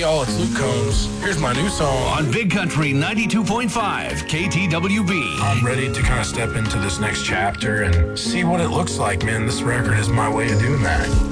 y'all, it's Luke Combs. Here's my new song. On Big Country 92.5 KTWB. I'm ready to kind of step into this next chapter and see what it looks like, man. This record is my way of doing that.